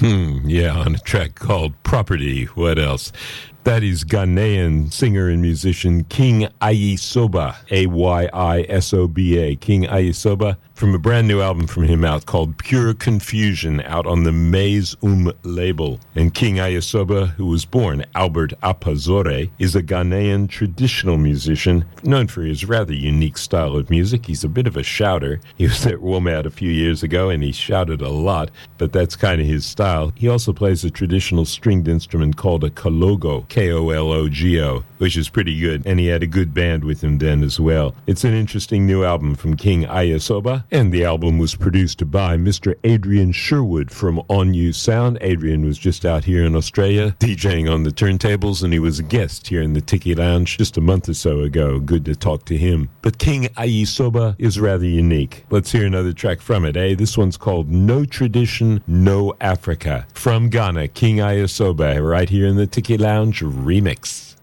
Yeah, on a track called Property. What else? That is Ghanaian singer and musician King Ayisoba, Ayyisoba, King Ayisoba, from a brand new album from him out called Pure Confusion, out on the Maze label. And King Ayisoba, who was born Albert Apazore, is a Ghanaian traditional musician, known for his rather unique style of music. He's a bit of a shouter. He was at WOMAD a few years ago, and he shouted a lot, but that's kind of his style. He also plays a traditional stringed instrument called a kalogo, Kologo, which is pretty good, and he had a good band with him then as well. It's an interesting new album from King Ayisoba, and the album was produced by Mr. Adrian Sherwood from On You Sound. Adrian was just out here in Australia DJing on the turntables, and he was a guest here in the Tiki Lounge just a month or so ago. Good to talk to him. But King Ayisoba is rather unique. Let's hear another track from it, eh? This one's called No Tradition, No Africa. From Ghana, King Ayisoba, right here in the Tiki Lounge remix.